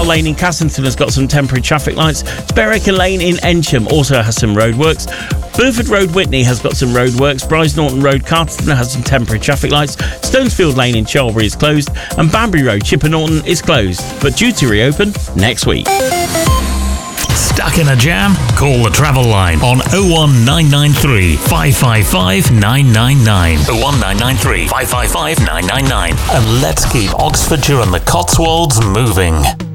Canal Lane in Cassington has got some temporary traffic lights. Berwick Lane in Ensham also has some roadworks. Burford Road Witney has got some roadworks. Bryce Norton Road Carterton has some temporary traffic lights. Stonesfield Lane in Charlbury is closed. And Banbury Road, Chipper Norton is closed, but due to reopen next week. Stuck in a jam? Call the travel line on 01993 555 999. 01993 555 999. And let's keep Oxfordshire and the Cotswolds moving.